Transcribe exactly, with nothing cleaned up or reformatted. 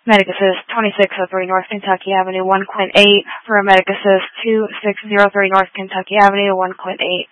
Medic Assist twenty-six oh three North Kentucky Avenue one point eight for a Medic Assist two six zero three North Kentucky Avenue one point eight.